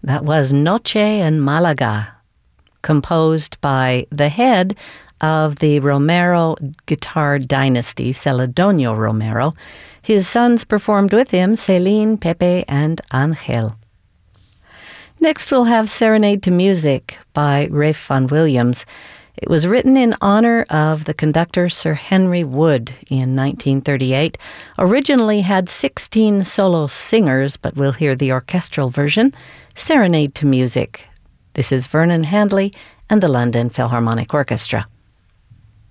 That was Noche en Malaga, composed by the head of the Romero guitar dynasty, Celedonio Romero. His sons performed with him, Celine, Pepe, and Angel. Next, we'll have Serenade to Music by Ralph Vaughan Williams. It was written in honor of the conductor Sir Henry Wood in 1938. Originally had 16 solo singers, but we'll hear the orchestral version, Serenade to Music. This is Vernon Handley and the London Philharmonic Orchestra.